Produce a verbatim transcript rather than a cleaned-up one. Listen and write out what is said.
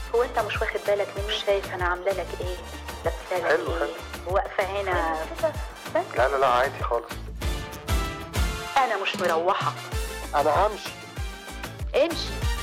هو انت مش واخد بالك مني؟ مش شايف انا عامله لك ايه؟ لابسه لك حلو ايه؟ حلو. واقفه هنا كده بس. لا لا لا عادي خالص. انا مش مروحه. انا همشي. امشي.